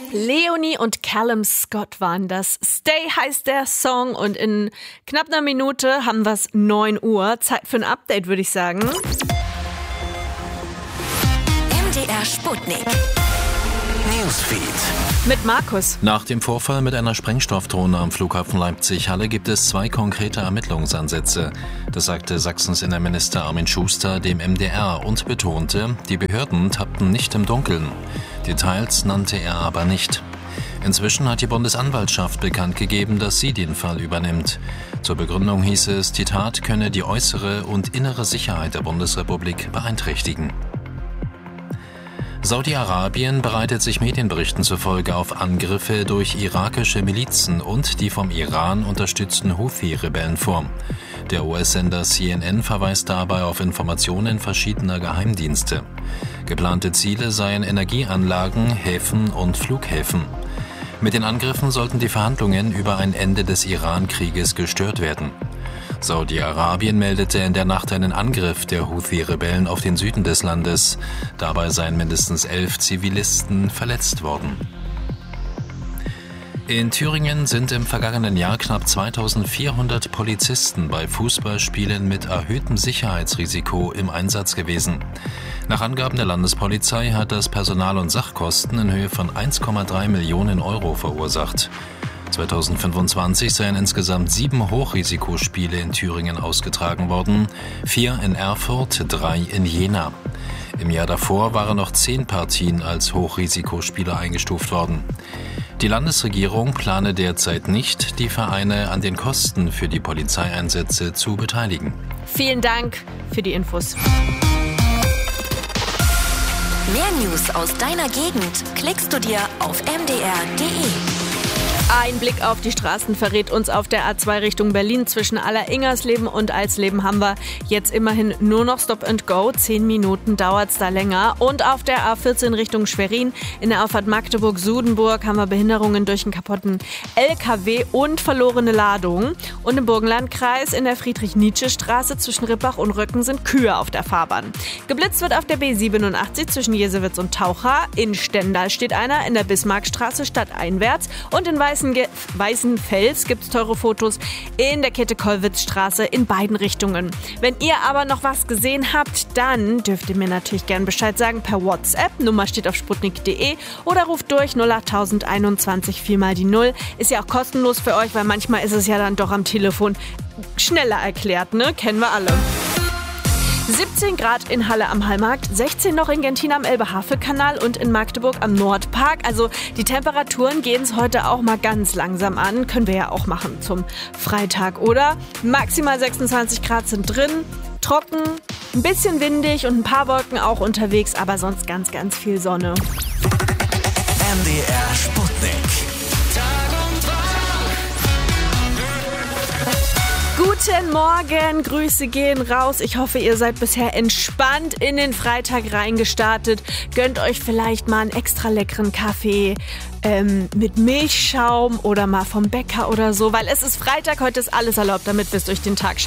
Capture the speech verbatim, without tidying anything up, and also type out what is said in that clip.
Leonie und Callum Scott waren das. Stay heißt der Song und in knapp einer Minute haben wir es neun Uhr. Zeit für ein Update, würde ich sagen. M D R Sputnik. Newsfeed. Mit Markus. Nach dem Vorfall mit einer Sprengstoffdrohne am Flughafen Leipzig-Halle gibt es zwei konkrete Ermittlungsansätze. Das sagte Sachsens Innenminister Armin Schuster dem M D R und betonte, die Behörden tappten nicht im Dunkeln. Details nannte er aber nicht. Inzwischen hat die Bundesanwaltschaft bekannt gegeben, dass sie den Fall übernimmt. Zur Begründung hieß es, die Tat könne die äußere und innere Sicherheit der Bundesrepublik beeinträchtigen. Saudi-Arabien bereitet sich Medienberichten zufolge auf Angriffe durch irakische Milizen und die vom Iran unterstützten Houthi-Rebellen vor. Der U S-Sender C N N verweist dabei auf Informationen verschiedener Geheimdienste. Geplante Ziele seien Energieanlagen, Häfen und Flughäfen. Mit den Angriffen sollten die Verhandlungen über ein Ende des Iran-Krieges gestört werden. Saudi-Arabien meldete in der Nacht einen Angriff der Houthi-Rebellen auf den Süden des Landes. Dabei seien mindestens elf Zivilisten verletzt worden. In Thüringen sind im vergangenen Jahr knapp zweitausendvierhundert Polizisten bei Fußballspielen mit erhöhtem Sicherheitsrisiko im Einsatz gewesen. Nach Angaben der Landespolizei hat das Personal- und Sachkosten in Höhe von eins Komma drei Millionen Euro verursacht. zweitausendfünfundzwanzig seien insgesamt sieben Hochrisikospiele in Thüringen ausgetragen worden, vier in Erfurt, drei in Jena. Im Jahr davor waren noch zehn Partien als Hochrisikospiele eingestuft worden. Die Landesregierung plane derzeit nicht, die Vereine an den Kosten für die Polizeieinsätze zu beteiligen. Vielen Dank für die Infos. Mehr News aus deiner Gegend klickst du dir auf m d r punkt d e. Ein Blick auf die Straßen verrät uns auf der A zwei Richtung Berlin. Zwischen Aller-Ingersleben und Eisleben haben wir jetzt immerhin nur noch Stop and Go. Zehn Minuten dauert es da länger. Und auf der A vierzehn Richtung Schwerin in der Auffahrt Magdeburg-Sudenburg haben wir Behinderungen durch einen kaputten L K W und verlorene Ladungen. Und im Burgenlandkreis in der Friedrich-Nietzsche-Straße zwischen Rippach und Röcken sind Kühe auf der Fahrbahn. Geblitzt wird auf der B siebenundachtzig zwischen Jesewitz und Taucha. In Stendal steht einer, in der Bismarckstraße stadteinwärts. Und in Weiß Weißenfels gibt es teure Fotos in der Käthe-Kollwitz-Straße in beiden Richtungen. Wenn ihr aber noch was gesehen habt, dann dürft ihr mir natürlich gerne Bescheid sagen per WhatsApp. Nummer steht auf sputnik punkt d e oder ruft durch null acht einundzwanzig vier mal die null. Ist ja auch kostenlos für euch, weil manchmal ist es ja dann doch am Telefon schneller erklärt, ne? Kennen wir alle. siebzehn Grad in Halle am Hallmarkt, sechzehn noch in Gentin am Elbe-Havel-Kanal und in Magdeburg am Nordpark. Also die Temperaturen gehen es heute auch mal ganz langsam an. Können wir ja auch machen zum Freitag, oder? Maximal sechsundzwanzig Grad sind drin, trocken, ein bisschen windig und ein paar Wolken auch unterwegs, aber sonst ganz, ganz viel Sonne. M D R Sputnik. Guten Morgen, Grüße gehen raus. Ich hoffe, ihr seid bisher entspannt in den Freitag reingestartet. Gönnt euch vielleicht mal einen extra leckeren Kaffee ähm, mit Milchschaum oder mal vom Bäcker oder so, weil es ist Freitag, heute ist alles erlaubt, damit wir es durch den Tag schaffen.